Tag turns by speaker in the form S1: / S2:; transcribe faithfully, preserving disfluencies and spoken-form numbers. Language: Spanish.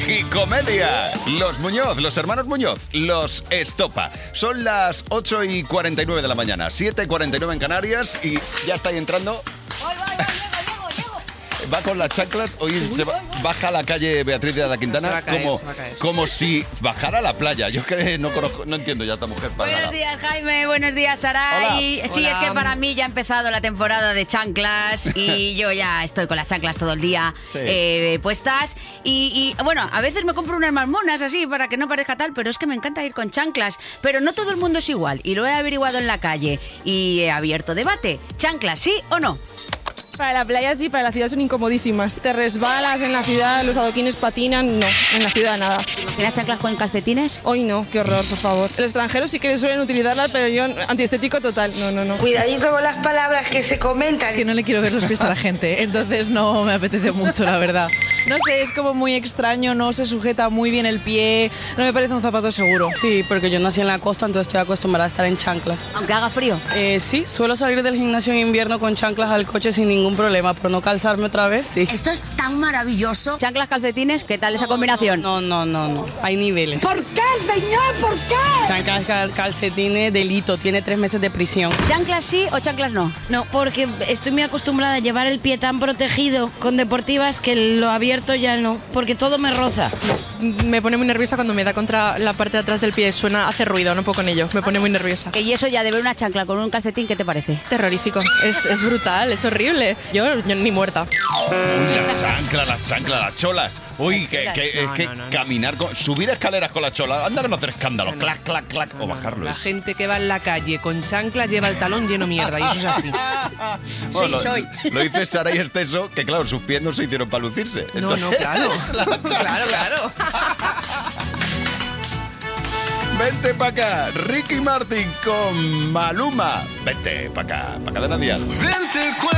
S1: Tragicomedia. Los Muñoz, los hermanos Muñoz, los Estopa. Son las ocho y cuarenta y nueve de la mañana, siete y cuarenta y nueve en Canarias y ya está ahí entrando.
S2: Voy, voy, voy, llego, llego, llego.
S1: Va con las chanclas, hoy se va- baja a la calle Beatriz de la Quintana
S3: Se va a caer,
S1: como,
S3: se va a caer.
S1: como si bajara a la playa. Yo es que no conozco, no entiendo ya a esta mujer. para
S2: Buenos
S1: nada.
S2: días, Jaime. Buenos días, Saray.
S1: Hola.
S2: Sí,
S3: Hola.
S2: es que para mí ya ha empezado la temporada de chanclas y yo ya estoy con las chanclas todo el día
S1: Sí.
S2: eh, puestas. Y, y, bueno, a veces me compro unas más monas así para que no parezca tal, pero es que me encanta ir con chanclas. Pero no todo el mundo es igual y lo he averiguado en la calle y he abierto debate. ¿Chanclas sí o no?
S4: Para la playa sí, para la ciudad son incomodísimas. Te resbalas en la ciudad, los adoquines patinan, no, en la ciudad nada.
S2: ¿Te imaginas chanclas con calcetines?
S4: Hoy no, qué horror, por favor. Los extranjeros sí que suelen utilizarlas, pero yo antiestético total, no, no, no.
S5: Cuidadito con las palabras que se comentan.
S6: Que no le quiero ver los pies a la gente, entonces no me apetece mucho, la verdad. No sé, es como muy extraño, no se sujeta muy bien el pie, no me parece un zapato seguro.
S3: Sí, porque yo nací en la costa, entonces estoy acostumbrada a estar en chanclas.
S2: Aunque haga frío.
S3: Eh, sí, suelo salir del gimnasio en invierno con chanclas al coche sin ningún problema, pero no calzarme otra vez, sí.
S5: Esto es tan maravilloso.
S2: ¿Chanclas, calcetines? ¿Qué tal esa combinación?
S3: No, no, no, no, hay niveles.
S5: ¿Por qué, señor? ¿Por qué?
S3: Chanclas, cal- calcetines, delito, tiene tres meses de prisión.
S2: ¿Chanclas sí o chanclas no?
S7: No, porque estoy muy acostumbrada a llevar el pie tan protegido con deportivas que lo abierto ya no, porque todo me roza.
S4: Me pone muy nerviosa cuando me da contra la parte de atrás del pie, suena, hace ruido, no puedo con ello, me pone muy nerviosa.
S2: Y eso ya de ver una chancla con un calcetín, ¿qué te parece?
S4: Terrorífico, es, es brutal, es horrible. Yo, yo ni muerta.
S1: Uy, las chanclas, las chanclas, las cholas. Uy, que, que- es
S3: No,
S1: que
S3: no, no, no.
S1: caminar, con, subir escaleras con las cholas, andar a no hacer escándalo, clac, clac, clac, o bajarlo.
S8: La
S1: es-
S8: gente que va en la calle con chanclas lleva el talón lleno mierda y eso es así.
S1: Bueno,
S2: Sí,
S1: lo,
S2: soy.
S1: lo dice Saray Esteso, que claro, sus pies no se hicieron para lucirse.
S8: No, no, claro. Claro, claro.
S1: Vente para acá, Ricky Martin con Maluma. Vente para acá, para acá de Nadia.